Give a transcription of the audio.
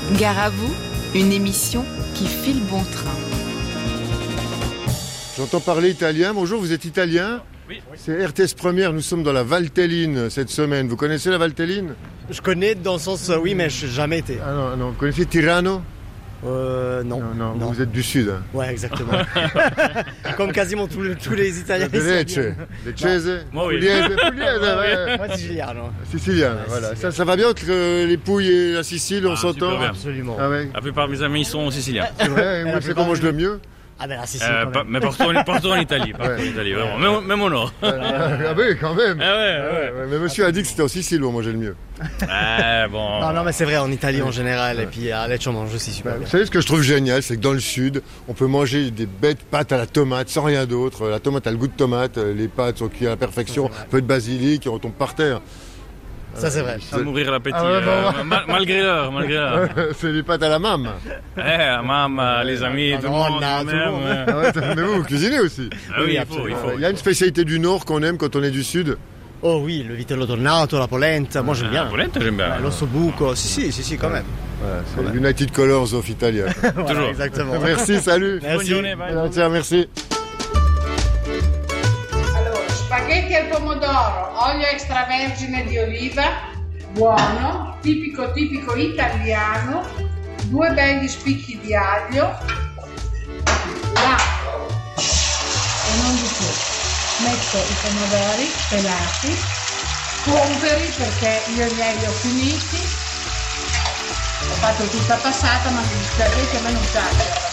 Gare à vous, une émission qui file bon train. J'entends parler italien. Bonjour, vous êtes italien ? Oui. C'est RTS Première, nous sommes dans la Valtelline cette semaine. Vous connaissez la Valtelline ? Je connais dans le sens oui, mais je n'ai jamais été. Ah non, vous connaissez Tirano ? Non. Non, vous êtes du sud. Hein. Ouais, exactement. Comme quasiment tous les Italiens. De Lecce, Leccese, Moi, oui. Pugliese, ouais. Moi, siciliano. Sicilien, Ouais, voilà. sicilien. Ça va bien entre les Pouilles et la Sicile, on s'entend super bien. Absolument. Ah ouais, La plupart de mes amis sont siciliens. c'est vrai, la moi, c'est plupart qu'on mange le mieux. Ah ben là, Sicile quand même. Mais partout en Italie, vraiment. Même au nord. Ah oui, quand même. Ah ouais. Mais monsieur a dit que c'était en Sicile où on mangeait le mieux. Ah bon. Non, mais c'est vrai, en Italie en général, et puis à Lecce on mange aussi super Vous bien. savez ce que je trouve génial, c'est que dans le sud, on peut manger des bêtes pâtes à la tomate sans rien d'autre. La tomate a le goût de tomate, les pâtes sont cuites à la perfection, un peu de basilic et on tombe par terre. Ça c'est vrai. À mourir l'appétit, Ah ouais, malgré l'heure. C'est les pâtes à la mame. Maman, les amis, tout le monde. Madonna, tout le même, monde. Ah ouais, mais vous cuisinez aussi. Ah oui, il faut. Il y a une spécialité du Nord qu'on aime quand on est du Sud. Oh oui, le vitello tornato, la polenta, moi j'aime bien. La polenta, j'aime bien. L'osso buco, si, quand même. Voilà, c'est United Colors of Italia. Voilà, Toujours. exactement. Merci, salut. Merci. Bonne journée, bye. Tiens, merci. Allora, spaghetti al pomodoro, olio extravergine di oliva, buono, tipico italiano, 2 belli spicchi di aglio, l'acqua e non di più. Metto i pomodori pelati, comperi perché io li ho finiti, ho fatto tutta passata ma mi dispiace che a me non piace.